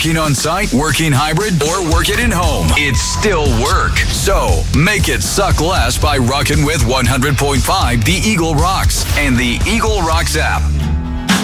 Working on site, working hybrid, or working at home, it's still work. So make it suck less by rocking with 100.5 The Eagle Rocks and the Eagle Rocks app.